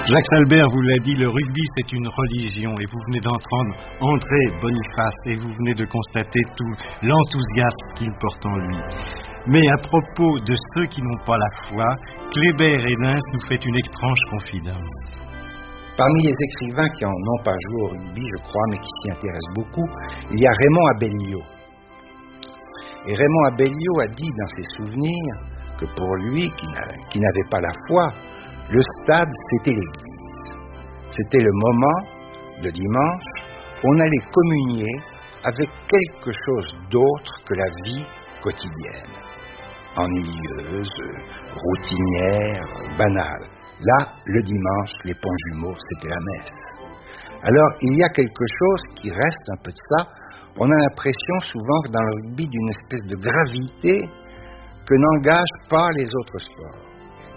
Jacques Salbert vous l'a dit, le rugby c'est une religion et vous venez d'entendre André Boniface et vous venez de constater tout l'enthousiasme qu'il porte en lui. Mais à propos de ceux qui n'ont pas la foi, Kléber Hédens nous fait une étrange confidence. Parmi les écrivains qui n'ont pas joué au rugby, je crois, mais qui s'y intéressent beaucoup, il y a Raymond Abellio. Et Raymond Abellio a dit dans ses souvenirs que pour lui, qui n'avait pas la foi, le stade, c'était l'église. C'était le moment, le dimanche, où on allait communier avec quelque chose d'autre que la vie quotidienne. Ennuyeuse, routinière, banale. Là, le dimanche, les ponts jumeaux, c'était la messe. Alors, il y a quelque chose qui reste un peu de ça. On a l'impression souvent dans le rugby d'une espèce de gravité que n'engagent pas les autres sports.